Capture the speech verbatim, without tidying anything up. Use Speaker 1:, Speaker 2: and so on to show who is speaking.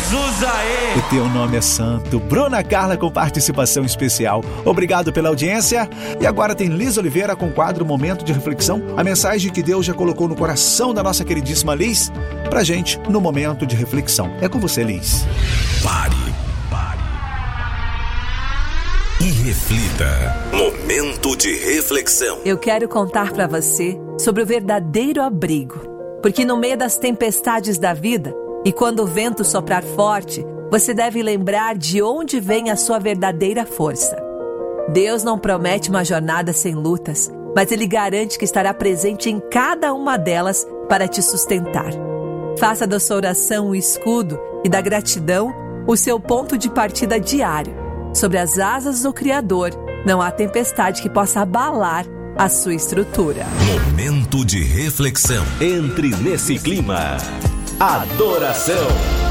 Speaker 1: Jesus aí!
Speaker 2: O teu nome é santo. Bruna Carla com participação especial. Obrigado pela audiência. E agora tem Liz Oliveira com o quadro Momento de Reflexão. A mensagem que Deus já colocou no coração da nossa queridíssima Liz pra gente no Momento de Reflexão. É com você, Liz.
Speaker 3: Pare. Pare. E reflita. Momento de Reflexão.
Speaker 4: Eu quero contar pra você sobre o verdadeiro abrigo. Porque no meio das tempestades da vida, e quando o vento soprar forte, você deve lembrar de onde vem a sua verdadeira força. Deus não promete uma jornada sem lutas, mas Ele garante que estará presente em cada uma delas para te sustentar. Faça da sua oração o escudo e da gratidão o seu ponto de partida diário. Sobre as asas do Criador, não há tempestade que possa abalar a sua estrutura.
Speaker 3: Momento de reflexão.
Speaker 5: Entre nesse clima. Adoração.